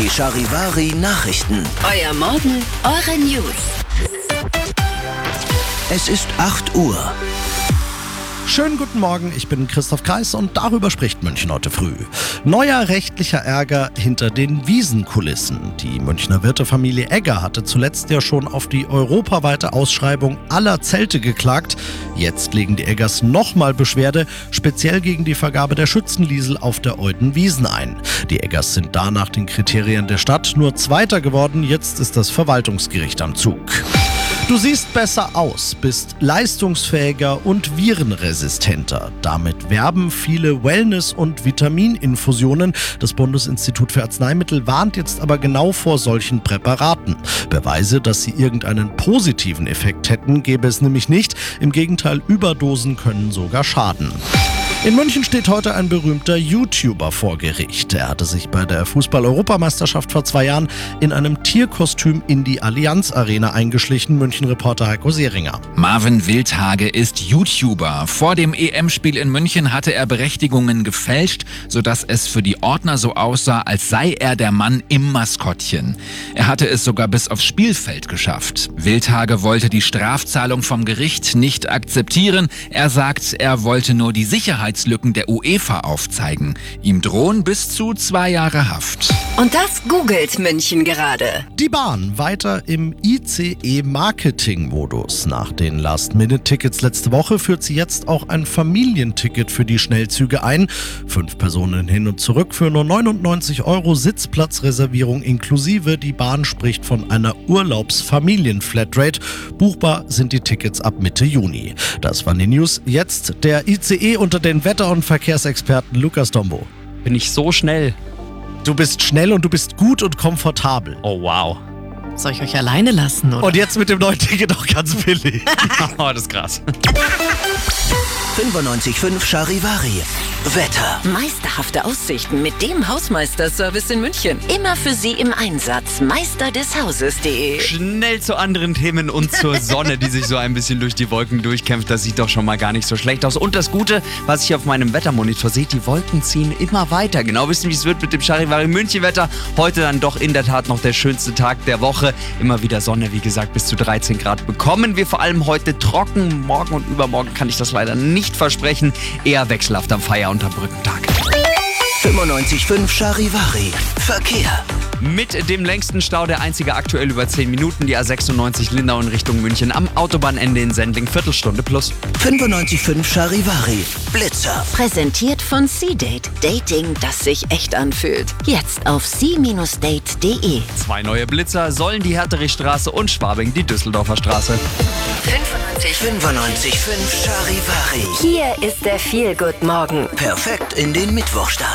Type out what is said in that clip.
Die Charivari Nachrichten. Euer Morgen, eure News. Es ist 8 Uhr. Schönen guten Morgen, ich bin Christoph Kreis und darüber spricht München heute früh. Neuer rechtlicher Ärger hinter den Wiesenkulissen. Die Münchner Wirtefamilie Egger hatte zuletzt ja schon auf die europaweite Ausschreibung aller Zelte geklagt. Jetzt legen die Eggers nochmal Beschwerde, speziell gegen die Vergabe der Schützenliesel auf der Euden-Wiesen ein. Die Eggers sind da nach den Kriterien der Stadt nur Zweiter geworden, jetzt ist das Verwaltungsgericht am Zug. Du siehst besser aus, bist leistungsfähiger und virenresistenter. Damit werben viele Wellness- und Vitamininfusionen. Das Bundesinstitut für Arzneimittel warnt jetzt aber genau vor solchen Präparaten. Beweise, dass sie irgendeinen positiven Effekt hätten, gäbe es nämlich nicht. Im Gegenteil, Überdosen können sogar schaden. In München steht heute ein berühmter YouTuber vor Gericht. Er hatte sich bei der Fußball-Europameisterschaft vor 2 Jahren in einem Tierkostüm in die Allianz Arena eingeschlichen. München-Reporter Heiko Seringer. Marvin Wildhage ist YouTuber. Vor dem EM-Spiel in München hatte er Berechtigungen gefälscht, sodass es für die Ordner so aussah, als sei er der Mann im Maskottchen. Er hatte es sogar bis aufs Spielfeld geschafft. Wildhage wollte die Strafzahlung vom Gericht nicht akzeptieren. Er sagt, er wollte nur die Sicherheitslücken der UEFA aufzeigen. Ihm drohen bis zu 2 Jahre Haft. Und das googelt München gerade. Die Bahn weiter im ICE-Marketing-Modus. Nach den Last-Minute-Tickets letzte Woche führt sie jetzt auch ein Familienticket für die Schnellzüge ein. 5 Personen hin und zurück für nur 99 € Sitzplatzreservierung inklusive. Die Bahn spricht von einer Urlaubsfamilien-Flatrate. Buchbar sind die Tickets ab Mitte Juni. Das waren die News. Jetzt der ICE unter den Wetter- und Verkehrsexperten Lukas Dombo. Bin ich so schnell? Du bist schnell und du bist gut und komfortabel. Oh, wow. Soll ich euch alleine lassen, oder? Und jetzt mit dem neuen Ticket auch ganz billig. Oh, das ist krass. 95.5 Charivari. Wetter. Meisterhafte Aussichten mit dem Hausmeisterservice in München. Immer für Sie im Einsatz. Meisterdeshauses.de. Schnell zu anderen Themen und zur Sonne, die sich so ein bisschen durch die Wolken durchkämpft. Das sieht doch schon mal gar nicht so schlecht aus. Und das Gute, was ich auf meinem Wettermonitor sehe, die Wolken ziehen immer weiter. Genau wissen, wie es wird mit dem Charivari München-Wetter. Heute dann doch in der Tat noch der schönste Tag der Woche. Immer wieder Sonne, wie gesagt, bis zu 13 Grad bekommen wir vor allem heute trocken. Morgen und übermorgen kann ich das leider nicht versprechen. Eher wechselhaft am Feier- und am Brückentag. 95.5 Charivari. Verkehr. Mit dem längsten Stau, der einzige aktuell über 10 Minuten, die A96 Lindau in Richtung München am Autobahnende in Sendling, Viertelstunde plus. 95.5 Charivari. Blitzer. Präsentiert von C-Date. Dating, das sich echt anfühlt. Jetzt auf c-date.de. 2 neue Blitzer, Sollen die Herterichstraße und Schwabing die Düsseldorfer Straße. 95.5 Charivari. Hier ist der Feel-Good-Morgen. Perfekt in den Mittwochstart.